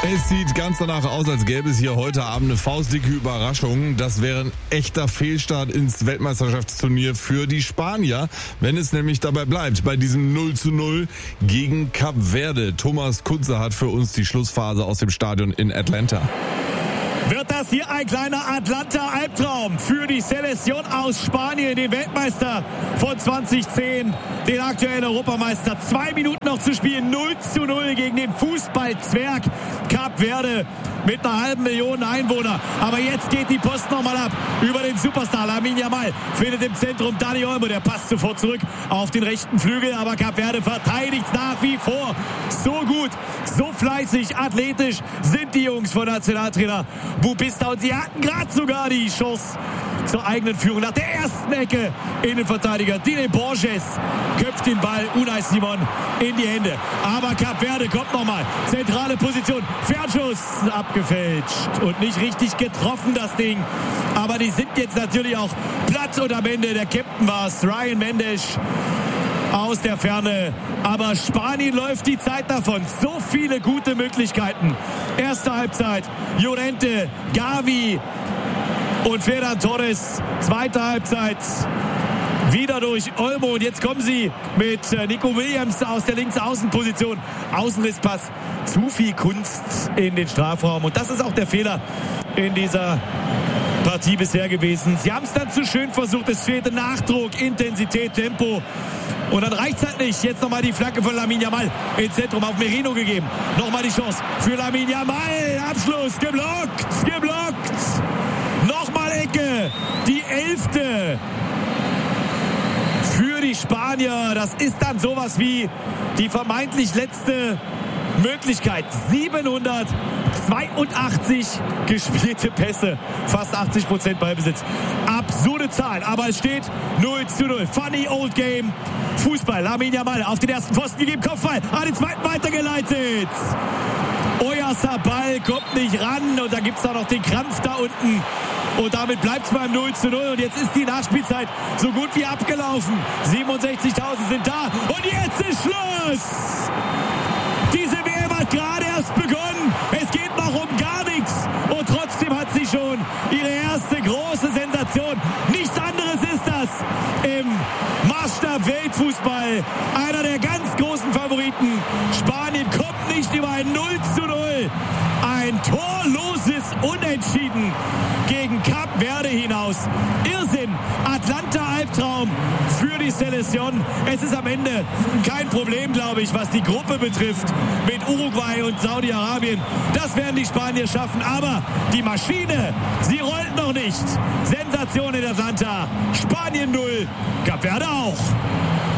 Es sieht ganz danach aus, als gäbe es hier heute Abend eine faustdicke Überraschung. Das wäre ein echter Fehlstart ins Weltmeisterschaftsturnier für die Spanier, wenn es nämlich dabei bleibt, bei diesem 0:0 gegen Kap Verde. Thomas Kunze hat für uns die Schlussphase aus dem Stadion in Atlanta. Wird das hier ein kleiner Atlanta-Albtraum für die Selección aus Spanien, den Weltmeister von 2010, den aktuellen Europameister. 2 Minuten noch zu spielen, 0:0 gegen den Fußballzwerg Kap Verde mit einer halben Million Einwohner. Aber jetzt geht die Post nochmal ab über den Superstar Lamine Yamal. Findet im Zentrum Dani Olmo, der passt sofort zurück auf den rechten Flügel. Aber Kap Verde verteidigt nach wie vor so gut, so fleißig, athletisch sind die Jungs von Nationaltrainer Bupista. Und sie hatten gerade sogar die Chance zur eigenen Führung. Nach der ersten Ecke Innenverteidiger Dine Borges köpft den Ball Unai Simon in die Hände. Aber Kap Verde kommt nochmal. Zentrale Position. Fernschuss abgefälscht und nicht richtig getroffen, das Ding. Aber die sind jetzt natürlich auch platt und am Ende der Captain war es, Ryan Mendes aus der Ferne. Aber Spanien läuft die Zeit davon. So viele gute Möglichkeiten. Erste Halbzeit. Llorente, Gavi und Ferran Torres. Zweite Halbzeit wieder durch Olmo. Und jetzt kommen sie mit Nico Williams aus der Linksaußenposition. Außenrisspass. Zu viel Kunst in den Strafraum. Und das ist auch der Fehler in dieser Partie bisher gewesen. Sie haben es dann zu schön versucht. Es fehlte Nachdruck, Intensität, Tempo. Und dann reicht es halt nicht. Jetzt nochmal die Flanke von Lamine Yamal ins Zentrum auf Merino gegeben. Nochmal die Chance für Lamine Yamal. Abschluss. Geblockt. Nochmal Ecke. Die 11. für die Spanier. Das ist dann sowas wie die vermeintlich letzte Möglichkeit. 782 gespielte Pässe. Fast 80% Ballbesitz. Absurde Zahl. Aber es steht 0:0. Funny old game. Fußball. Lamine Yamal auf den ersten Pfosten gegeben. Kopfball. Den zweiten weitergeleitet. Oyarzabal kommt nicht ran. Und da gibt es auch noch den Krampf da unten. Und damit bleibt es beim 0:0. Und jetzt ist die Nachspielzeit so gut wie abgelaufen. 67.000 sind da. Und jetzt ist Schluss. Diese WM hat gerade erst begonnen. Es geht noch um gar nichts. Und trotzdem hat sie schon ihre erste große Sensation. Nichts anderes ist das im Maßstab Weltfußball. Einer der ganz großen Favoriten. Spanien kommt nicht über ein 0:0. Ein torloses Unentschieden gegen Kap Verde hinaus. Irrsinn. Atlanta-Albtraum für die Selección. Es ist am Ende kein Problem, glaube ich, was die Gruppe betrifft mit Uruguay und Saudi-Arabien. Das werden die Spanier schaffen. Aber die Maschine, sie rollt noch nicht. Sensation in Atlanta. Spanien 0, Kap Verde auch.